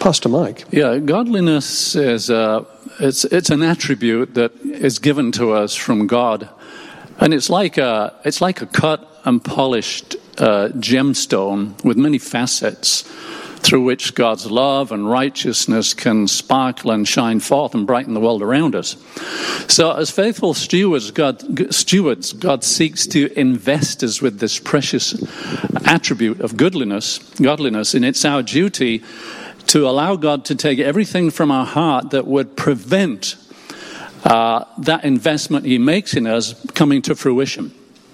Pastor Mike. Yeah, godliness is it's an attribute that is given to us from God, and it's like a cut and polished gemstone with many facets, through which God's love and righteousness can sparkle and shine forth and brighten the world around us. So as faithful stewards, God seeks to invest us with this precious attribute of godliness, and it's our duty to allow God to take everything from our heart that would prevent that investment he makes in us coming to fruition.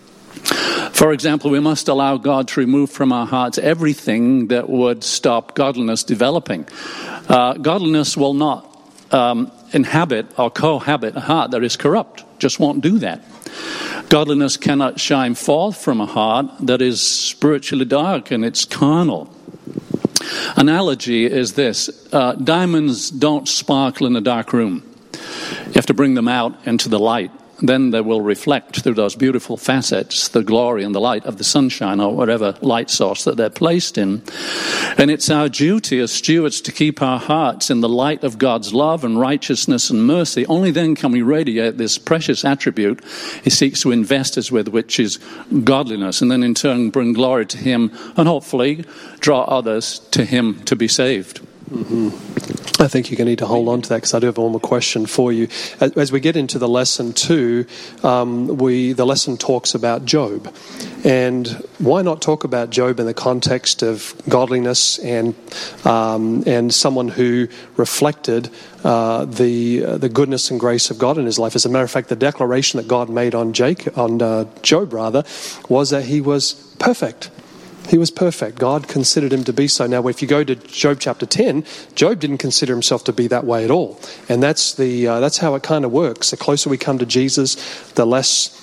For example, we must allow God to remove from our hearts everything that would stop godliness developing. Godliness will not inhabit or cohabit a heart that is corrupt. Just won't do that. Godliness cannot shine forth from a heart that is spiritually dark and it's carnal. Analogy is this. Diamonds don't sparkle in a dark room. You have to bring them out into the light. Then they will reflect through those beautiful facets the glory and the light of the sunshine or whatever light source that they're placed in. And it's our duty as stewards to keep our hearts in the light of God's love and righteousness and mercy. Only then can we radiate this precious attribute he seeks to invest us with, which is godliness, and then in turn bring glory to him and hopefully draw others to him to be saved. Mm-hmm. I think you're going to need to hold on to that because I do have one more question for you. As we get into the lesson 2, the lesson talks about Job. And why not talk about Job in the context of godliness and someone who reflected the goodness and grace of God in his life? As a matter of fact, the declaration that God made on Job was that he was perfect. He was perfect. God considered him to be so. Now, if you go to Job chapter 10, Job didn't consider himself to be that way at all. And that's how it kind of works. The closer we come to Jesus, the less,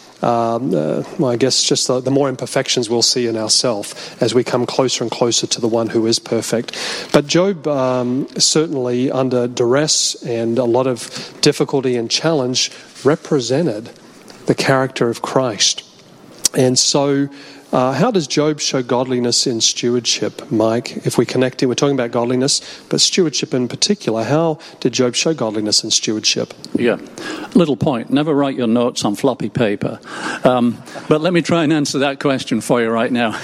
I guess, just the more imperfections we'll see in ourselves as we come closer and closer to the one who is perfect. But Job, certainly under duress and a lot of difficulty and challenge, represented the character of Christ. And so, how does Job show godliness in stewardship, Mike? If we connect it, we're talking about godliness, but stewardship in particular. How did Job show godliness in stewardship? Yeah, little point. Never write your notes on floppy paper. But let me try and answer that question for you right now.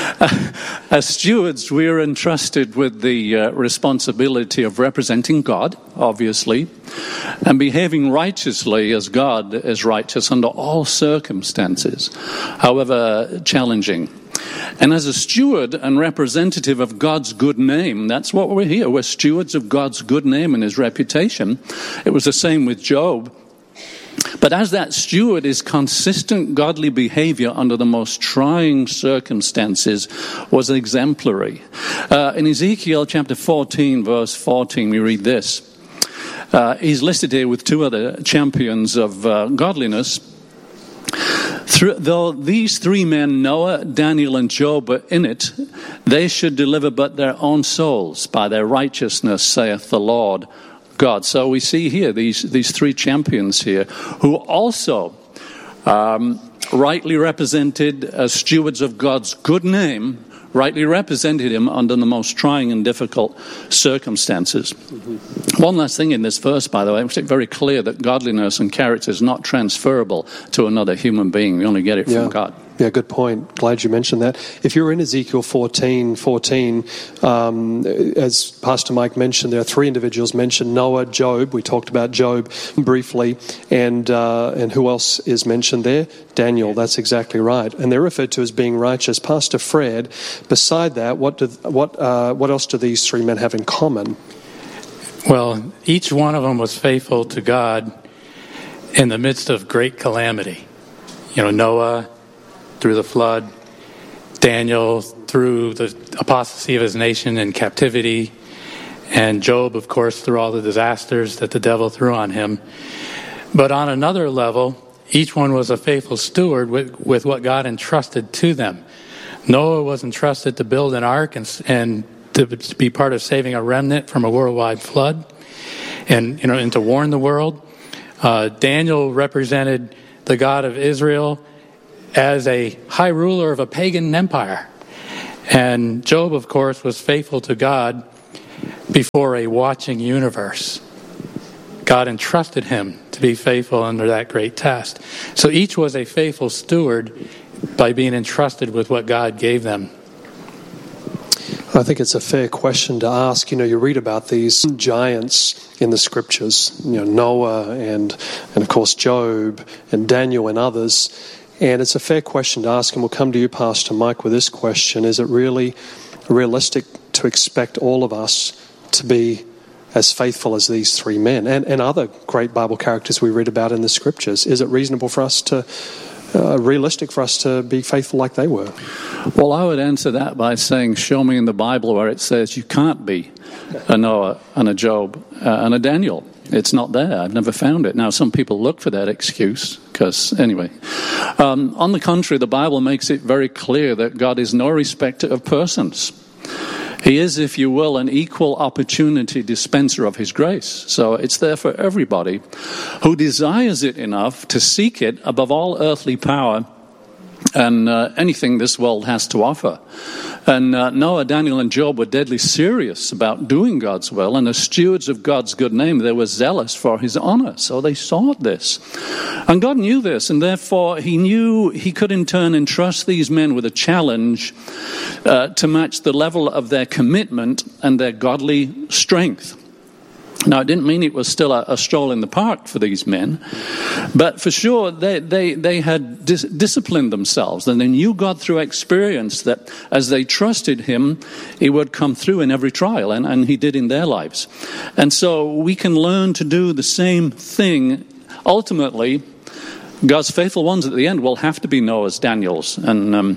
As stewards, we are entrusted with the responsibility of representing God, obviously, and behaving righteously as God is righteous under all circumstances, however challenging. And as a steward and representative of God's good name, that's what we're here. We're stewards of God's good name and his reputation. It was the same with Job. But as that steward, his consistent godly behavior under the most trying circumstances was exemplary. In Ezekiel chapter 14, verse 14, we read this. He's listed here with 2 other champions of godliness. Though these 3 men, Noah, Daniel, and Job, are in it, they should deliver but their own souls by their righteousness, saith the Lord God. So we see here these 3 champions here who also rightly represented as stewards of God's good name, rightly represented him under the most trying and difficult circumstances. Mm-hmm. One last thing in this verse, by the way, it's very clear that godliness and character is not transferable to another human being. We only get it from God. Yeah, good point. Glad you mentioned that. If you're in Ezekiel 14, as Pastor Mike mentioned, there are 3 individuals mentioned: Noah, Job. We talked about Job briefly, and who else is mentioned there? Daniel. That's exactly right. And they're referred to as being righteous. Pastor Fred, beside that, what else do these 3 men have in common? Well, each one of them was faithful to God in the midst of great calamity. Noah through the flood, Daniel through the apostasy of his nation in captivity, and Job, of course, through all the disasters that the devil threw on him. But on another level, each one was a faithful steward with what God entrusted to them. Noah was entrusted to build an ark and to be part of saving a remnant from a worldwide flood, and to warn the world. Daniel represented the God of Israel as a high ruler of a pagan empire. And Job, of course, was faithful to God before a watching universe. God entrusted him to be faithful under that great test. So each was a faithful steward by being entrusted with what God gave them. I think it's a fair question to ask. You read about these giants in the scriptures, Noah and of course Job and Daniel and others. And it's a fair question to ask, and we'll come to you, Pastor Mike, with this question. Is it really realistic to expect all of us to be as faithful as these three men and other great Bible characters we read about in the scriptures? Is it reasonable for us to realistic for us to be faithful like they were? Well, I would answer that by saying, show me in the Bible where it says you can't be a Noah and a Job and a Daniel. It's not there. I've never found it. Now, some people look for that excuse because, anyway. On the contrary, the Bible makes it very clear that God is no respecter of persons. He is, if you will, an equal opportunity dispenser of his grace. So it's there for everybody who desires it enough to seek it above all earthly power and anything this world has to offer. And Noah, Daniel, and Job were deadly serious about doing God's will, and as stewards of God's good name, they were zealous for his honor. So they sought this. And God knew this, and therefore he knew he could in turn entrust these men with a challenge to match the level of their commitment and their godly strength. Now, it didn't mean it was still a stroll in the park for these men, but for sure they had disciplined themselves, and they knew God through experience that as they trusted him, he would come through in every trial, and he did in their lives. And so we can learn to do the same thing. Ultimately, God's faithful ones at the end will have to be Noah's, Daniel's, and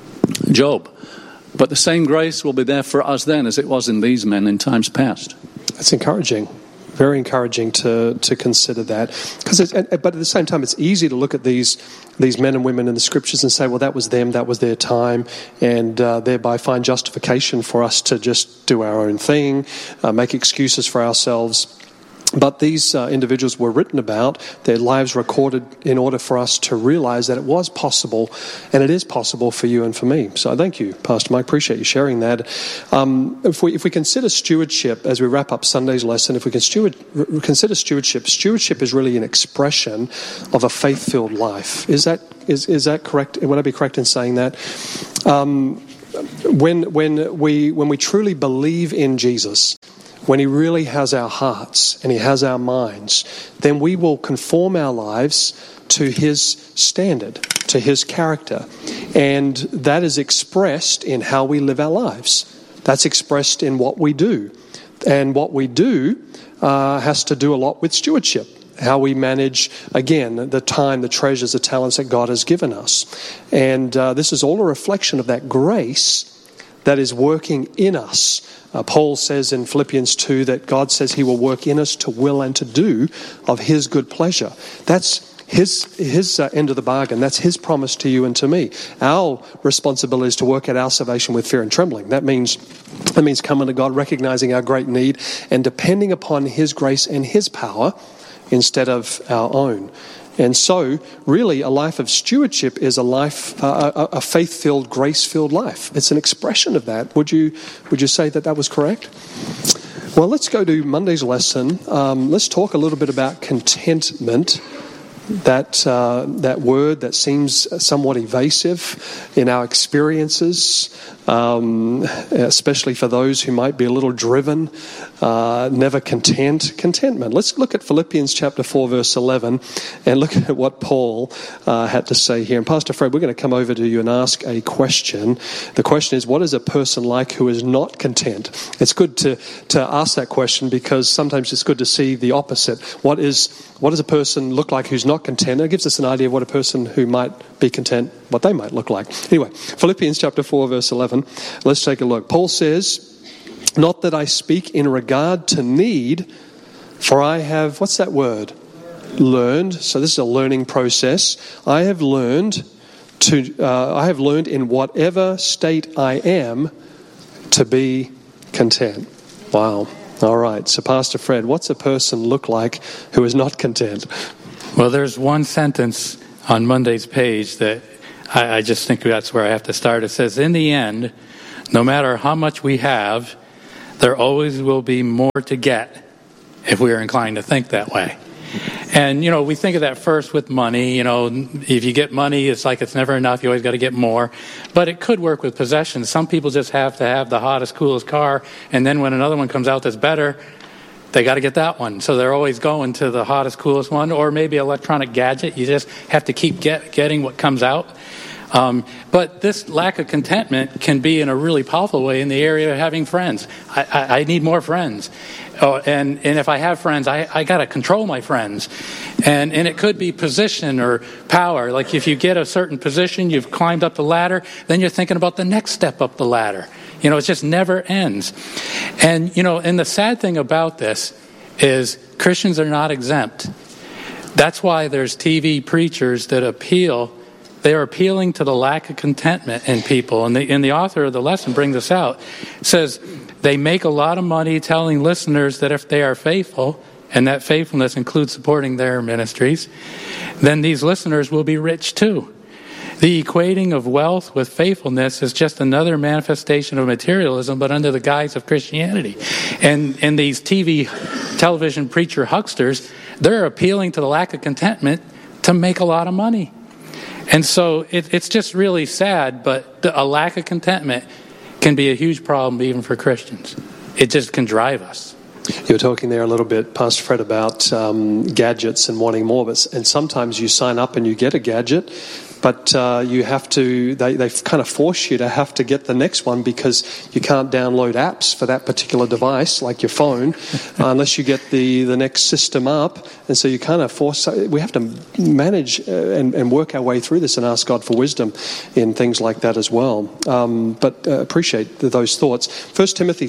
Job. But the same grace will be there for us then as it was in these men in times past. That's encouraging, very encouraging to consider that. But at the same time, it's easy to look at these men and women in the scriptures and say, well, that was them, that was their time, and thereby find justification for us to just do our own thing, make excuses for ourselves. But these individuals were written about, their lives recorded in order for us to realize that it was possible, and it is possible for you and for me. So thank you, Pastor Mike. Appreciate you sharing that. If we consider stewardship, as we wrap up Sunday's lesson, if we can consider stewardship is really an expression of a faith-filled life. Is that correct? Would I be correct in saying that? When we truly believe in Jesus, when he really has our hearts and he has our minds, then we will conform our lives to his standard, to his character. And that is expressed in how we live our lives. That's expressed in what we do. And what we do has to do a lot with stewardship. How we manage, again, the time, the treasures, the talents that God has given us. And this is all a reflection of that grace that is working in us. Paul says in Philippians 2 that God says he will work in us to will and to do of his good pleasure. That's his end of the bargain. That's his promise to you and to me. Our responsibility is to work out our salvation with fear and trembling. That means coming to God, recognizing our great need, and depending upon his grace and his power instead of our own. And so, really, a life of stewardship is a life, a faith-filled, grace-filled life. It's an expression of that. Would you say that was correct? Well, let's go to Monday's lesson. Let's talk a little bit about contentment. That word that seems somewhat evasive in our experiences, especially for those who might be a little driven, never content. Contentment. Let's look at Philippians chapter 4, verse 11, and look at what Paul had to say here. And Pastor Fred, we're going to come over to you and ask a question. The question is, what is a person like who is not content? It's good to ask that question because sometimes it's good to see the opposite. What does a person look like who's not content? It gives us an idea of what a person who might be content, what they might look like. Anyway, Philippians chapter 4, verse 11. Let's take a look. Paul says, not that I speak in regard to need, for I have, what's that word? Learned. So this is a learning process. I have learned in whatever state I am to be content. Wow. All right. So Pastor Fred, what's a person look like who is not content? Well, there's one sentence on Monday's page that I just think that's where I have to start. It says, in the end, no matter how much we have, there always will be more to get if we are inclined to think that way. And, we think of that first with money. If you get money, it's like it's never enough. You always got to get more. But it could work with possessions. Some people just have to have the hottest, coolest car. And then when another one comes out that's better, they got to get that one. So they're always going to the hottest, coolest one. Or maybe electronic gadget. You just have to keep getting what comes out. But this lack of contentment can be in a really powerful way in the area of having friends. I need more friends. And if I have friends, I got to control my friends. And it could be position or power. Like if you get a certain position, you've climbed up the ladder, then you're thinking about the next step up the ladder. It just never ends. And the sad thing about this is Christians are not exempt. That's why there's TV preachers that they're appealing to the lack of contentment in people. And the author of the lesson brings this out. It says, they make a lot of money telling listeners that if they are faithful, and that faithfulness includes supporting their ministries, then these listeners will be rich too. The equating of wealth with faithfulness is just another manifestation of materialism, but under the guise of Christianity. And these television preacher hucksters, they're appealing to the lack of contentment to make a lot of money. And so it's just really sad, but a lack of contentment can be a huge problem even for Christians. It just can drive us. You were talking there a little bit, Pastor Fred, about gadgets and wanting more. And sometimes you sign up and you get a gadget, but you have to, they kind of force you to have to get the next one because you can't download apps for that particular device, like your phone, unless you get the next system up. And so you kind of we have to manage and work our way through this and ask God for wisdom in things like that as well. But appreciate those thoughts. 1 Timothy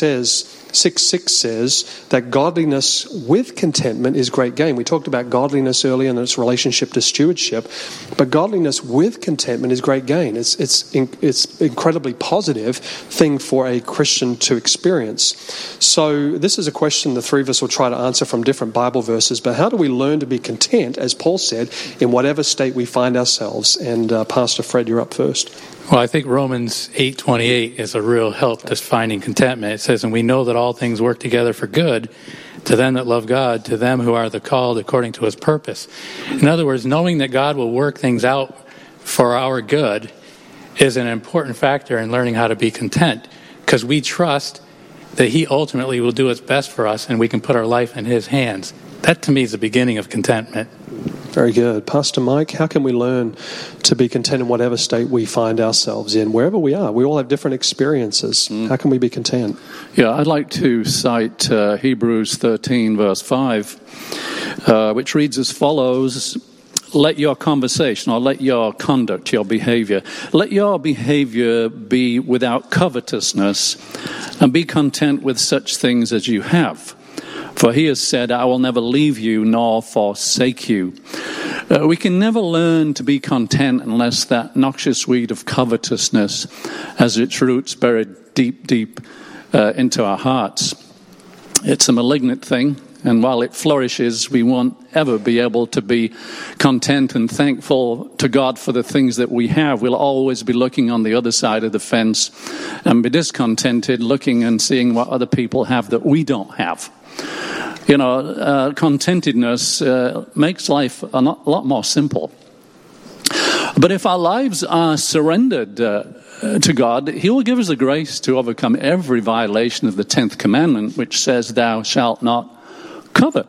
6:6 says that godliness with contentment is great gain. We talked about godliness earlier and its relationship to stewardship, but godliness with contentment is great gain. It's incredibly positive thing for a Christian to experience. So this is a question the three of us will try to answer from different Bible verses, but how do we learn to be content, as Paul said, in whatever state we find ourselves? And Pastor Fred, you're up first. Well, I think Romans 8:28 is a real help to finding contentment. It says, and we know that all things work together for good to them that love God, to them who are the called according to his purpose. In other words, knowing that God will work things out for our good is an important factor in learning how to be content, because we trust that he ultimately will do what's best for us and we can put our life in his hands. That to me is the beginning of contentment. Very good. Pastor Mike, how can we learn to be content in whatever state we find ourselves in, wherever we are? We all have different experiences. How can we be content? Yeah, I'd like to cite Hebrews 13, verse 5, which reads as follows: let your conversation, or let your conduct, your behavior, let your behavior be without covetousness, and be content with such things as you have. For he has said, I will never leave you nor forsake you. We can never learn to be content unless that noxious weed of covetousness has its roots buried deep, deep into our hearts. It's a malignant thing, and while it flourishes, we won't ever be able to be content and thankful to God for the things that we have. We'll always be looking on the other side of the fence and be discontented, looking and seeing what other people have that we don't have. Contentedness makes life a lot more simple. But if our lives are surrendered to God, he will give us the grace to overcome every violation of the 10th commandment, which says, thou shalt not covet.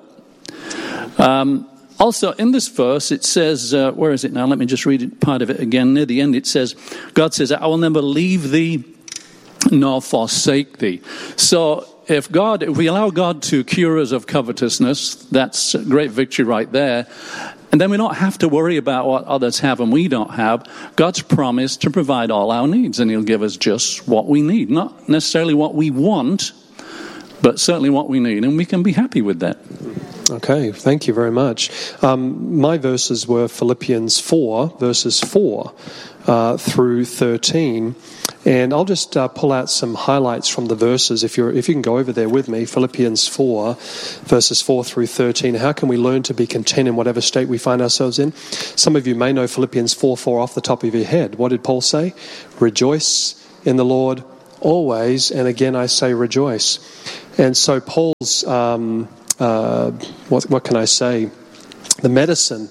Also, in this verse, it says, where is it now? Let me just read it, part of it again. Near the end, it says, God says, I will never leave thee nor forsake thee. So, if we allow God to cure us of covetousness, that's a great victory right there. And then we don't have to worry about what others have and we don't have. God's promised to provide all our needs, and he'll give us just what we need. Not necessarily what we want, but certainly what we need. And we can be happy with that. Okay, thank you very much. My verses were Philippians 4, verses 4 through 13. And I'll just pull out some highlights from the verses. If you can go over there with me, Philippians 4, verses 4 through 13. How can we learn to be content in whatever state we find ourselves in? Some of you may know Philippians 4:4 off the top of your head. What did Paul say? Rejoice in the Lord always, and again I say rejoice. And so Paul's, what can I say? The medicine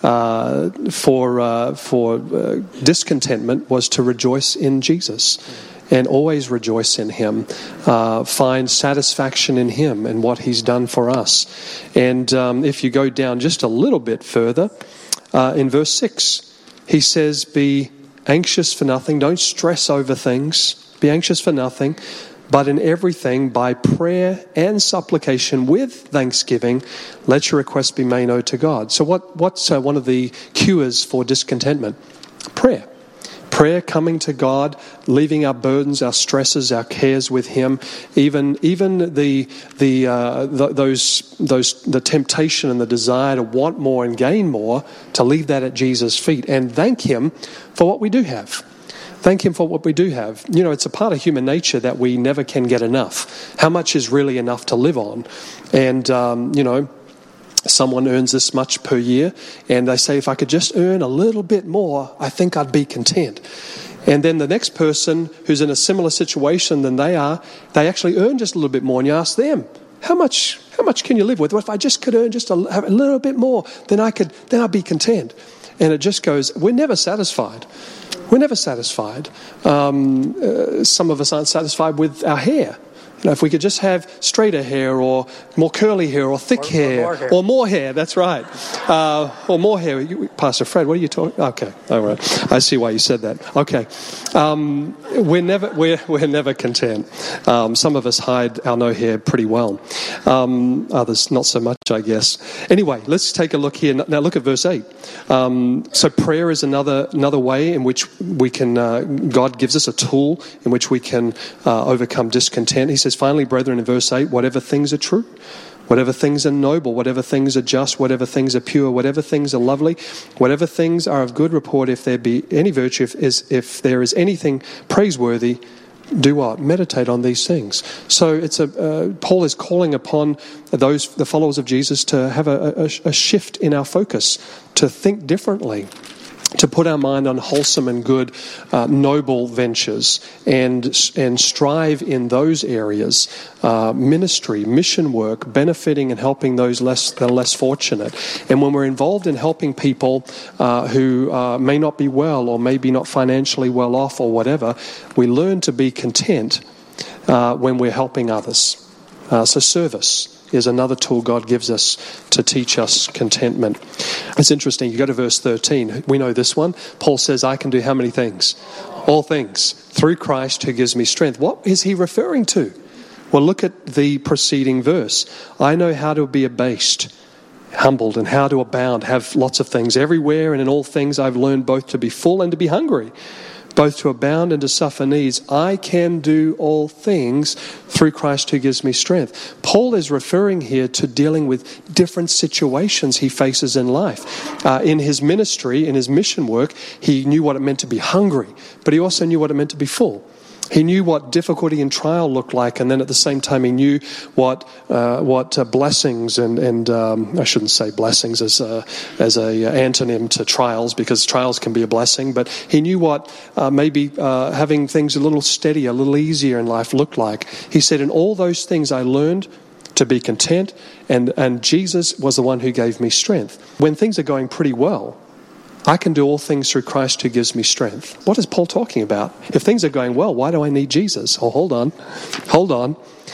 for discontentment was to rejoice in Jesus. And always rejoice in Him. Find satisfaction in Him and what He's done for us. And if you go down just a little bit further, in verse 6, he says, be anxious for nothing. Don't stress over things. Be anxious for nothing. But in everything, by prayer and supplication with thanksgiving, let your requests be made known to God. So what's one of the cures for discontentment? Prayer. Prayer, coming to God, leaving our burdens, our stresses, our cares with Him, even the temptation and the desire to want more and gain more, to leave that at Jesus' feet and thank Him for what we do have. Thank Him for what we do have. You know, it's a part of human nature that we never can get enough. How much is really enough to live on? And, someone earns this much per year, and they say, if I could just earn a little bit more, I think I'd be content. And then the next person who's in a similar situation than they are, they actually earn just a little bit more, and you ask them, how much can you live with? Well, if I just could earn just a little bit more, then I'd be content. And it just goes, we're never satisfied. We're never satisfied. Some of us aren't satisfied with our hair. You know, if we could just have straighter hair or more curly hair or thick hair or more hair, that's right. Or more hair. Pastor Fred, what are you talking? Okay, all right. I see why you said that. Okay. We're never content. Some of us hide our no hair pretty well. Others not so much, I guess. Anyway, let's take a look here. Now look at verse 8. So prayer is another way in which we can, God gives us a tool in which we can overcome discontent. He says, finally, brethren, in verse 8, whatever things are true, whatever things are noble, whatever things are just, whatever things are pure, whatever things are lovely, whatever things are of good report, if there be any virtue, if there is anything praiseworthy, do what? Meditate on these things. So it's Paul is calling upon the followers of Jesus to have a shift in our focus, to think differently, to put our mind on wholesome and good, noble ventures, and strive in those areas, ministry, mission work, benefiting and helping those less fortunate. And when we're involved in helping people who may not be well or maybe not financially well off or whatever, we learn to be content when we're helping others. So service is another tool God gives us to teach us contentment. It's interesting. You go to verse 13. We know this one. Paul says, I can do how many things? All things through Christ who gives me strength. What is he referring to? Well, look at the preceding verse. I know how to be abased, humbled, and how to abound, have lots of things. Everywhere and in all things I've learned both to be full and to be hungry, both to abound and to suffer needs. I can do all things through Christ who gives me strength. Paul is referring here to dealing with different situations he faces in life. In his ministry, in his mission work, he knew what it meant to be hungry, but he also knew what it meant to be full. He knew what difficulty and trial looked like, and then at the same time he knew what blessings and I shouldn't say blessings as a antonym to trials, because trials can be a blessing, but he knew what maybe having things a little steadier, a little easier in life looked like. He said, in all those things I learned to be content, and Jesus was the one who gave me strength. When things are going pretty well, I can do all things through Christ who gives me strength. What is Paul talking about? If things are going well, why do I need Jesus? Oh, hold on.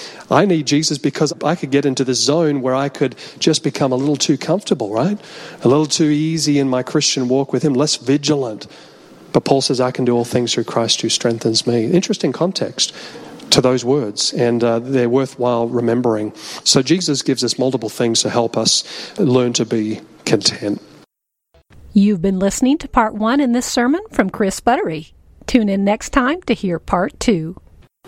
I need Jesus because I could get into this zone where I could just become a little too comfortable, right? A little too easy in my Christian walk with Him, less vigilant. But Paul says, I can do all things through Christ who strengthens me. Interesting context to those words, and they're worthwhile remembering. So Jesus gives us multiple things to help us learn to be content. You've been listening to part 1 in this sermon from Chris Buttery. Tune in next time to hear part 2.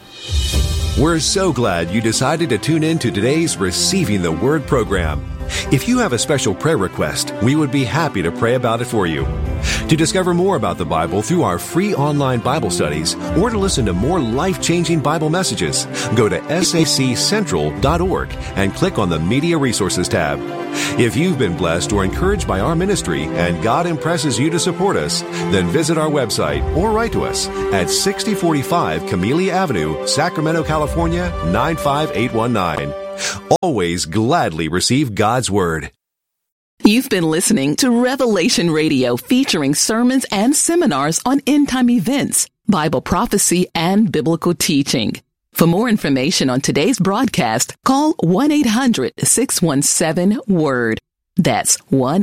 We're so glad you decided to tune in to today's Receiving the Word program. If you have a special prayer request, we would be happy to pray about it for you. To discover more about the Bible through our free online Bible studies or to listen to more life-changing Bible messages, go to saccentral.org and click on the Media Resources tab. If you've been blessed or encouraged by our ministry and God impresses you to support us, then visit our website or write to us at 6045 Camellia Avenue, Sacramento, California, 95819. Always gladly receive God's Word. You've been listening to Revelation Radio, featuring sermons and seminars on end-time events, Bible prophecy, and biblical teaching. For more information on today's broadcast, call 1-800-617-WORD. That's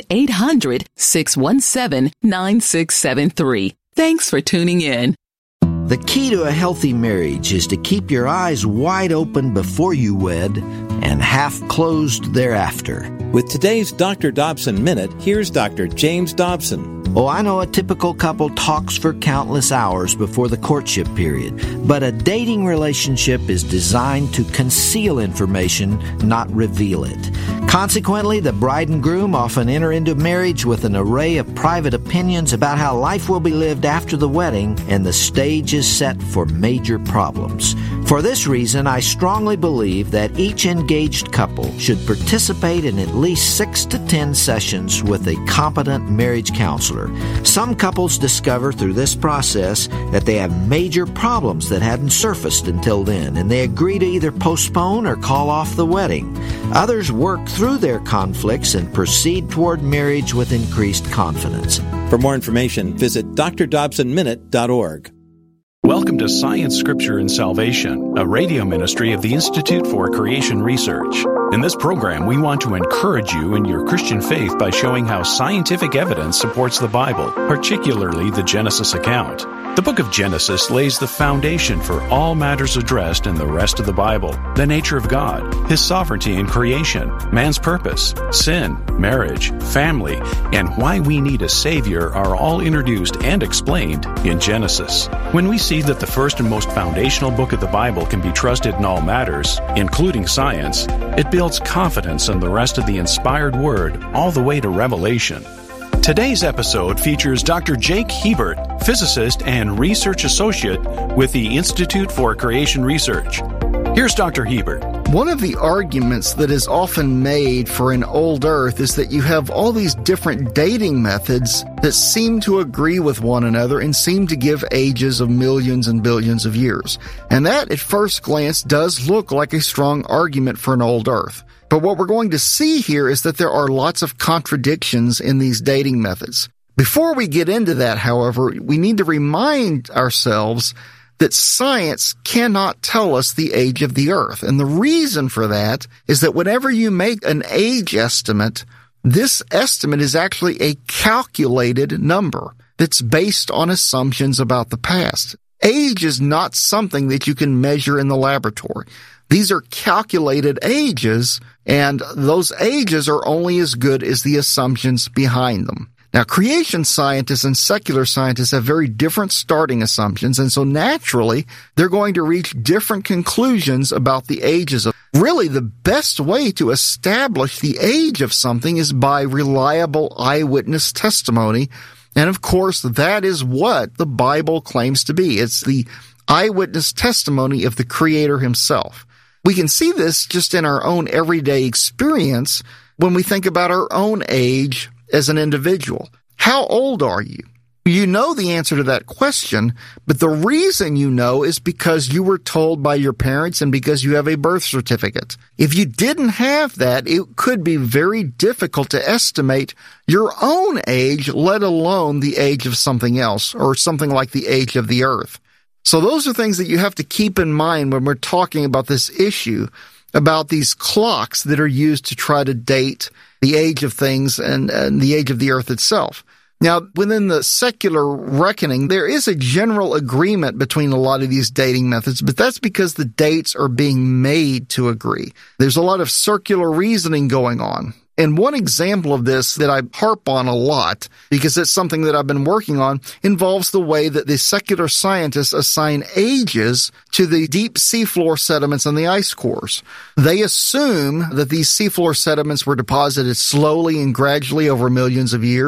1-800-617-9673. Thanks for tuning in. The key to a healthy marriage is to keep your eyes wide open before you wed and half closed thereafter. With today's Dr. Dobson Minute, here's Dr. James Dobson. Oh, I know a typical couple talks for countless hours before the courtship period, but a dating relationship is designed to conceal information, not reveal it. Consequently, the bride and groom often enter into marriage with an array of private opinions about how life will be lived after the wedding, and the stage is set for major problems. For this reason, I strongly believe that each engaged couple should participate in at least 6 to 10 sessions with a competent marriage counselor. Some couples discover through this process that they have major problems that hadn't surfaced until then, and they agree to either postpone or call off the wedding. Others work through their conflicts and proceed toward marriage with increased confidence. For more information, visit drdobsonminute.org. Welcome to Science, Scripture, and Salvation, a radio ministry of the Institute for Creation Research. In this program, we want to encourage you in your Christian faith by showing how scientific evidence supports the Bible, particularly the Genesis account. The book of Genesis lays the foundation for all matters addressed in the rest of the Bible: the nature of God, His sovereignty in creation, man's purpose, sin, marriage, family, and why we need a Savior are all introduced and explained in Genesis. When we see that the first and most foundational book of the Bible can be trusted in all matters, including science, it builds confidence in the rest of the inspired Word all the way to Revelation. Today's episode features Dr. Jake Hebert, physicist and research associate with the Institute for Creation Research. Here's Dr. Hebert. One of the arguments that is often made for an old Earth is that you have all these different dating methods that seem to agree with one another and seem to give ages of millions and billions of years. And that, at first glance, does look like a strong argument for an old Earth. But what we're going to see here is that there are lots of contradictions in these dating methods. Before we get into that, however, we need to remind ourselves that science cannot tell us the age of the Earth. And the reason for that is that whenever you make an age estimate, this estimate is actually a calculated number that's based on assumptions about the past. Age is not something that you can measure in the laboratory. These are calculated ages, and those ages are only as good as the assumptions behind them. Now, creation scientists and secular scientists have very different starting assumptions, and so naturally, they're going to reach different conclusions about the ages of. Really, the best way to establish the age of something is by reliable eyewitness testimony, and of course, that is what the Bible claims to be. It's the eyewitness testimony of the Creator Himself. We can see this just in our own everyday experience when we think about our own age as an individual. How old are you? You know the answer to that question, but the reason you know is because you were told by your parents and because you have a birth certificate. If you didn't have that, it could be very difficult to estimate your own age, let alone the age of something else, or something like the age of the Earth. So those are things that you have to keep in mind when we're talking about this issue, about these clocks that are used to try to date the age of things and the age of the Earth itself. Now, within the secular reckoning, there is a general agreement between a lot of these dating methods, but that's because the dates are being made to agree. There's a lot of circular reasoning going on. And one example of this that I harp on a lot, because it's something that I've been working on, involves the way that the secular scientists assign ages to the deep seafloor sediments and the ice cores. They assume that these seafloor sediments were deposited slowly and gradually over millions of years,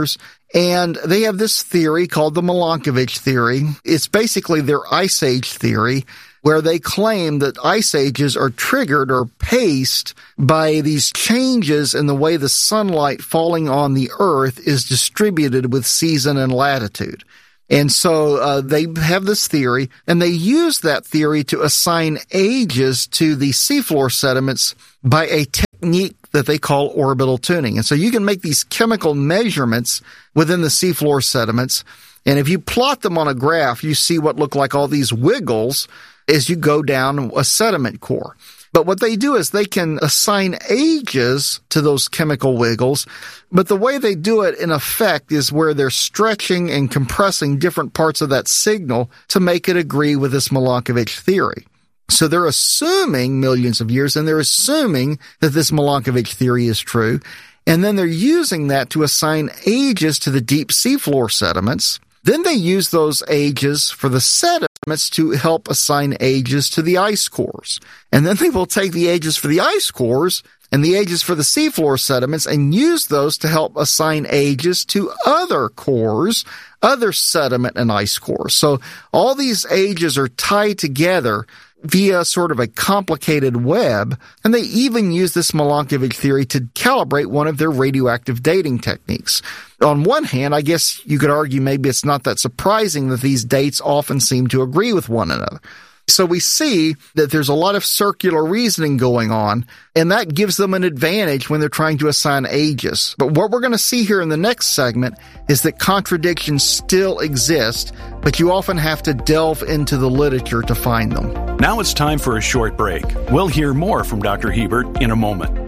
And they have this theory called the Milankovitch theory. It's basically their ice age theory, where they claim that ice ages are triggered or paced by these changes in the way the sunlight falling on the Earth is distributed with season and latitude. And so they have this theory, and they use that theory to assign ages to the seafloor sediments by a technique that they call orbital tuning. And so you can make these chemical measurements within the seafloor sediments, and if you plot them on a graph, you see what look like all these wiggles as you go down a sediment core. But what they do is they can assign ages to those chemical wiggles, but the way they do it in effect is where they're stretching and compressing different parts of that signal to make it agree with this Milankovitch theory. So they're assuming millions of years, and they're assuming that this Milankovitch theory is true, and then they're using that to assign ages to the deep seafloor sediments. Then they use those ages for the sediments to help assign ages to the ice cores. And then they will take the ages for the ice cores and the ages for the seafloor sediments and use those to help assign ages to other cores, other sediment and ice cores. So all these ages are tied together via sort of a complicated web, and they even use this Milankovitch theory to calibrate one of their radioactive dating techniques. On one hand, I guess you could argue maybe it's not that surprising that these dates often seem to agree with one another. So we see that there's a lot of circular reasoning going on, and that gives them an advantage when they're trying to assign ages. But what we're going to see here in the next segment is that contradictions still exist, but you often have to delve into the literature to find them. Now it's time for a short break. We'll hear more from Dr. Hebert in a moment.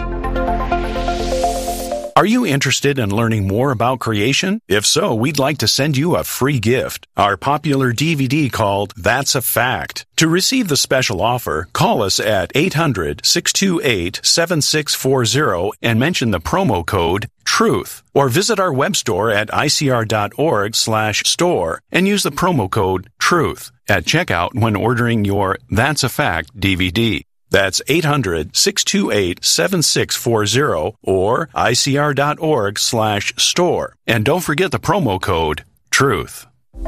Are you interested in learning more about creation? If so, we'd like to send you a free gift, our popular DVD called That's a Fact. To receive the special offer, call us at 800-628-7640 and mention the promo code TRUTH, or visit our web store at icr.org/store and use the promo code TRUTH at checkout when ordering your That's a Fact DVD. That's 800-628-7640 or icr.org/store. And don't forget the promo code TRUTH.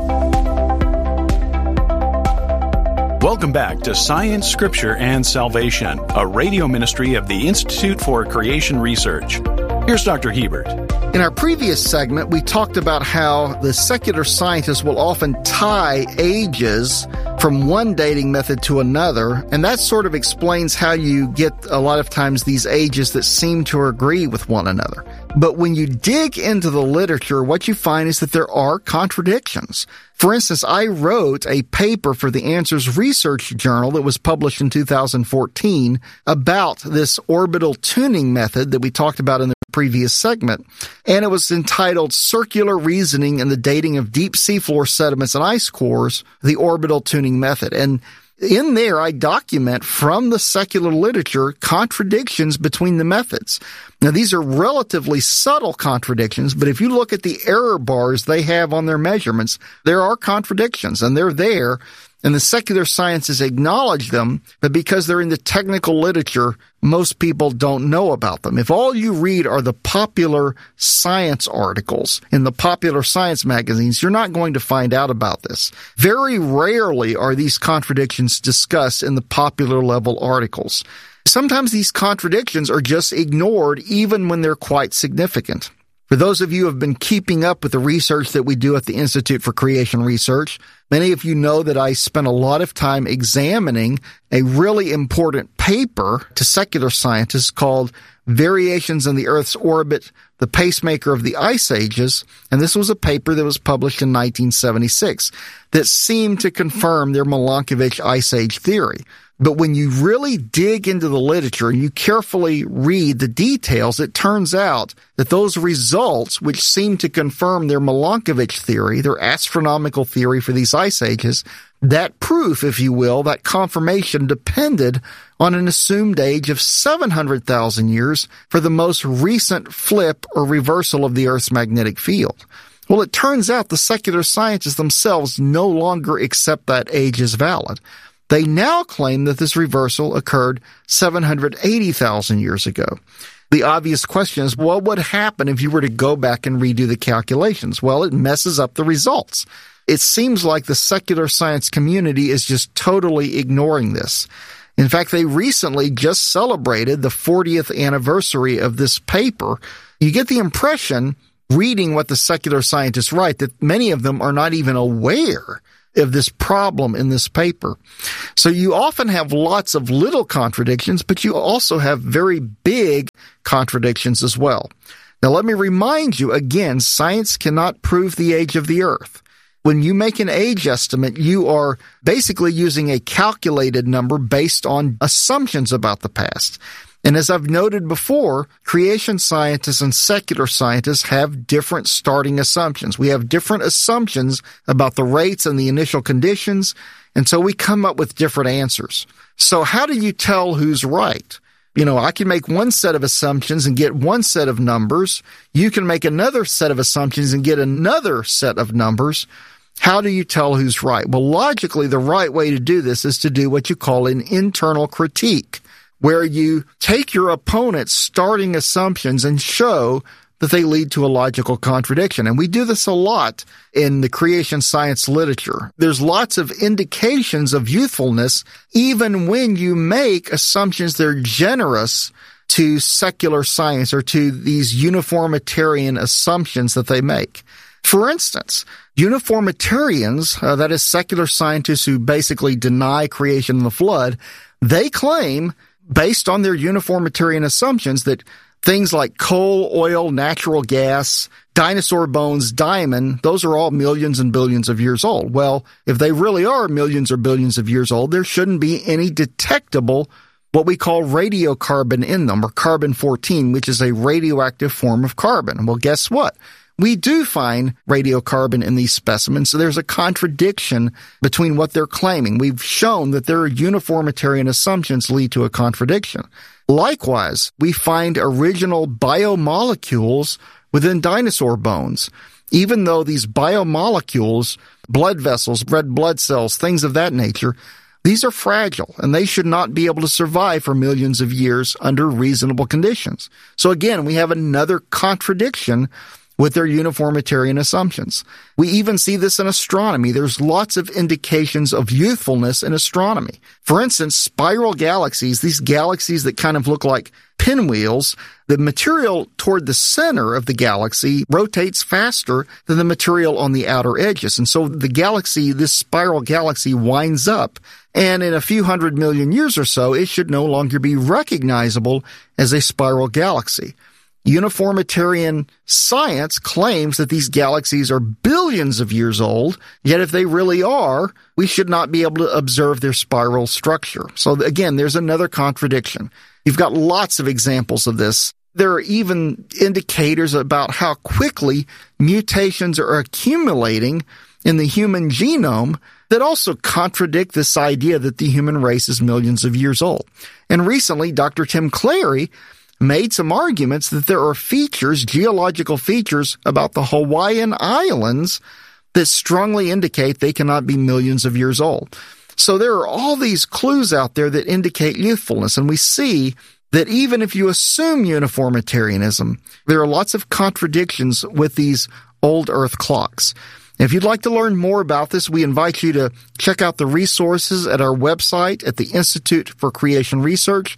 Welcome back to Science, Scripture, and Salvation, a radio ministry of the Institute for Creation Research. Here's Dr. Hebert. In our previous segment, we talked about how the secular scientists will often tie ages from one dating method to another, and that sort of explains how you get a lot of times these ages that seem to agree with one another. But when you dig into the literature, what you find is that there are contradictions. For instance, I wrote a paper for the Answers Research Journal that was published in 2014 about this orbital tuning method that we talked about in the previous segment, and it was entitled Circular Reasoning in the Dating of Deep Seafloor Sediments and Ice Cores, the Orbital Tuning Method. And in there, I document from the secular literature contradictions between the methods. Now, these are relatively subtle contradictions, but if you look at the error bars they have on their measurements, there are contradictions, and they're there, and the secular sciences acknowledge them, but because they're in the technical literature, most people don't know about them. If all you read are the popular science articles in the popular science magazines, you're not going to find out about this. Very rarely are these contradictions discussed in the popular level articles. Sometimes these contradictions are just ignored even when they're quite significant. For those of you who have been keeping up with the research that we do at the Institute for Creation Research, many of you know that I spent a lot of time examining a really important paper to secular scientists called Variations in the Earth's Orbit, the Pacemaker of the Ice Ages, and this was a paper that was published in 1976 that seemed to confirm their Milankovitch Ice Age theory. But when you really dig into the literature and you carefully read the details, it turns out that those results, which seem to confirm their Milankovitch theory, their astronomical theory for these ice ages, that proof, if you will, that confirmation depended on an assumed age of 700,000 years for the most recent flip or reversal of the Earth's magnetic field. Well, it turns out the secular scientists themselves no longer accept that age as valid. They now claim that this reversal occurred 780,000 years ago. The obvious question is, what would happen if you were to go back and redo the calculations? Well, it messes up the results. It seems like the secular science community is just totally ignoring this. In fact, they recently just celebrated the 40th anniversary of this paper. You get the impression, reading what the secular scientists write, that many of them are not even aware of this problem in this paper. So you often have lots of little contradictions, but you also have very big contradictions as well. Now, let me remind you again, science cannot prove the age of the earth. When you make an age estimate, you are basically using a calculated number based on assumptions about the past. And as I've noted before, creation scientists and secular scientists have different starting assumptions. We have different assumptions about the rates and the initial conditions, and so we come up with different answers. So how do you tell who's right? I can make one set of assumptions and get one set of numbers. You can make another set of assumptions and get another set of numbers. How do you tell who's right? Well, logically, the right way to do this is to do what you call an internal critique, where you take your opponent's starting assumptions and show that they lead to a logical contradiction. And we do this a lot in the creation science literature. There's lots of indications of youthfulness even when you make assumptions that are generous to secular science or to these uniformitarian assumptions that they make. For instance, uniformitarians, that is secular scientists who basically deny creation and the flood, they claim, based on their uniformitarian assumptions, that things like coal, oil, natural gas, dinosaur bones, diamond, those are all millions and billions of years old. Well, if they really are millions or billions of years old, there shouldn't be any detectable what we call radiocarbon in them, or carbon-14, which is a radioactive form of carbon. Well, guess what? We do find radiocarbon in these specimens, so there's a contradiction between what they're claiming. We've shown that their uniformitarian assumptions lead to a contradiction. Likewise, we find original biomolecules within dinosaur bones. Even though these biomolecules, blood vessels, red blood cells, things of that nature, these are fragile, and they should not be able to survive for millions of years under reasonable conditions. So again, we have another contradiction with their uniformitarian assumptions. We even see this in astronomy. There's lots of indications of youthfulness in astronomy. For instance, spiral galaxies, these galaxies that kind of look like pinwheels, the material toward the center of the galaxy rotates faster than the material on the outer edges. And so the galaxy, this spiral galaxy, winds up, and in a few 100 million years or so, it should no longer be recognizable as a spiral galaxy. Uniformitarian science claims that these galaxies are billions of years old, yet if they really are, we should not be able to observe their spiral structure. So again, there's another contradiction. You've got lots of examples of this. There are even indicators about how quickly mutations are accumulating in the human genome that also contradict this idea that the human race is millions of years old. And recently, Dr. Tim Clary made some arguments that there are features, geological features, about the Hawaiian Islands that strongly indicate they cannot be millions of years old. So there are all these clues out there that indicate youthfulness, and we see that even if you assume uniformitarianism, there are lots of contradictions with these old Earth clocks. If you'd like to learn more about this, we invite you to check out the resources at our website at the Institute for Creation Research,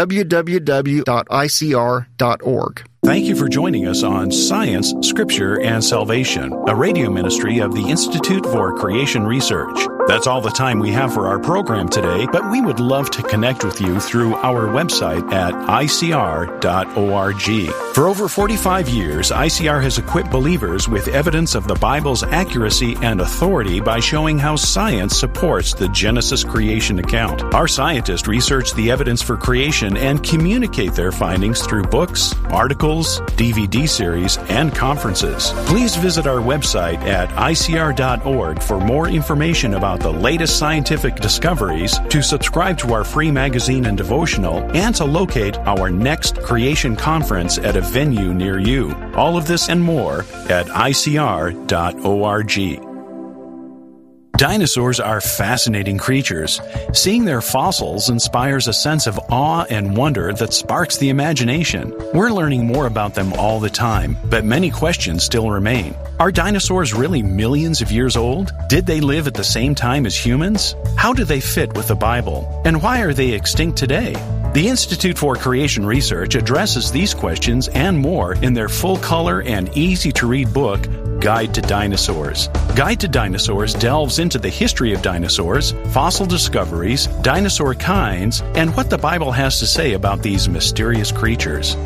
www.icr.org. Thank you for joining us on Science, Scripture, and Salvation, a radio ministry of the Institute for Creation Research. That's all the time we have for our program today, but we would love to connect with you through our website at icr.org. For over 45 years, ICR has equipped believers with evidence of the Bible's accuracy and authority by showing how science supports the Genesis creation account. Our scientists research the evidence for creation and communicate their findings through books, articles, DVD series, and conferences. Please visit our website at icr.org for more information about the latest scientific discoveries, to subscribe to our free magazine and devotional, and to locate our next creation conference at a venue near you. All of this and more at icr.org. Dinosaurs are fascinating creatures. Seeing their fossils inspires a sense of awe and wonder that sparks the imagination. We're learning more about them all the time, but many questions still remain. Are dinosaurs really millions of years old? Did they live at the same time as humans? How do they fit with the Bible? And why are they extinct today? The Institute for Creation Research addresses these questions and more in their full-color and easy-to-read book, Guide to Dinosaurs. Guide to Dinosaurs delves into the history of dinosaurs, fossil discoveries, dinosaur kinds, and what the Bible has to say about these mysterious creatures.